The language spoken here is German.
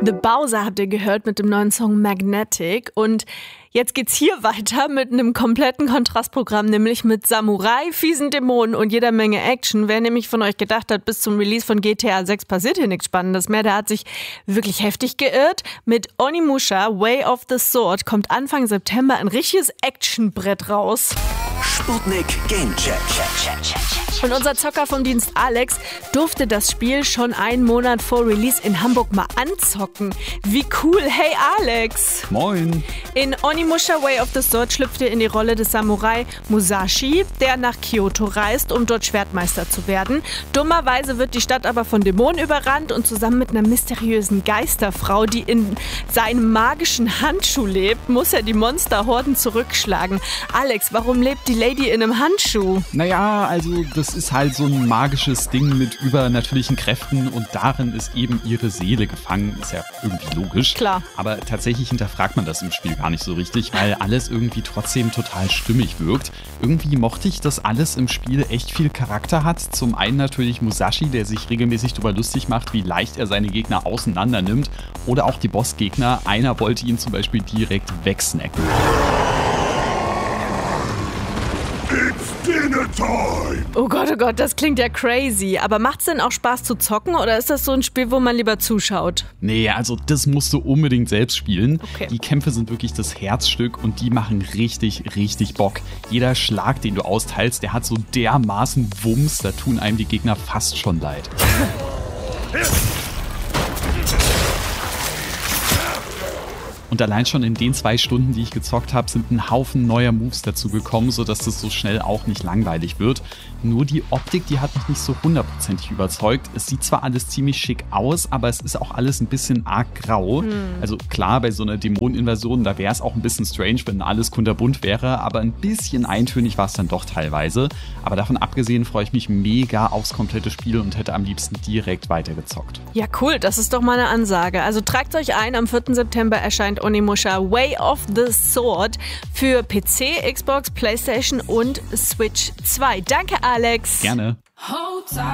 The Bowser habt ihr gehört mit dem neuen Song Magnetic. Und jetzt geht's hier weiter mit einem kompletten Kontrastprogramm, nämlich mit Samurai, fiesen Dämonen und jeder Menge Action. Wer nämlich von euch gedacht hat, bis zum Release von GTA 6 passiert hier nichts Spannendes mehr, der hat sich wirklich heftig geirrt. Mit Onimusha, Way of the Sword, kommt Anfang September ein richtiges Actionbrett raus. Sputnik Gamecheck. Und unser Zocker vom Dienst Alex durfte das Spiel schon einen Monat vor Release in Hamburg mal anzocken. Wie cool, hey Alex! Moin! In Onimusha Way of the Sword schlüpft ihr in die Rolle des Samurai Musashi, der nach Kyoto reist, um dort Schwertmeister zu werden. Dummerweise wird die Stadt aber von Dämonen überrannt und zusammen mit einer mysteriösen Geisterfrau, die in seinem magischen Handschuh lebt, muss er die Monsterhorden zurückschlagen. Alex, warum lebt die Lady in einem Handschuh? Naja, also das ist halt so ein magisches Ding mit übernatürlichen Kräften und darin ist eben ihre Seele gefangen. Ist ja irgendwie logisch. Klar. Aber tatsächlich hinterfragt man das im Spiel gar nicht so richtig, weil alles irgendwie trotzdem total stimmig wirkt. Irgendwie mochte ich, dass alles im Spiel echt viel Charakter hat. Zum einen natürlich Musashi, der sich regelmäßig darüber lustig macht, wie leicht er seine Gegner auseinander nimmt. Oder auch die Bossgegner. Einer wollte ihn zum Beispiel direkt wegsnacken. Oh Gott, das klingt ja crazy. Aber macht's denn auch Spaß zu zocken oder ist das so ein Spiel, wo man lieber zuschaut? Nee, also das musst du unbedingt selbst spielen. Okay. Die Kämpfe sind wirklich das Herzstück und die machen richtig, richtig Bock. Jeder Schlag, den du austeilst, der hat so dermaßen Wumms, da tun einem die Gegner fast schon leid. Und allein schon in den 2 Stunden, die ich gezockt habe, sind ein Haufen neuer Moves dazu gekommen, sodass das so schnell auch nicht langweilig wird. Nur die Optik, die hat mich nicht so 100%ig überzeugt. Es sieht zwar alles ziemlich schick aus, aber es ist auch alles ein bisschen arg grau. Also klar, bei so einer Dämoneninvasion, da wäre es auch ein bisschen strange, wenn alles kunterbunt wäre, aber ein bisschen eintönig war es dann doch teilweise. Aber davon abgesehen freue ich mich mega aufs komplette Spiel und hätte am liebsten direkt weitergezockt. Ja cool, das ist doch mal eine Ansage. Also tragt euch ein, am 4. September erscheint Onimusha Way of the Sword für PC, Xbox, PlayStation und Switch 2. Danke, Alex. Gerne.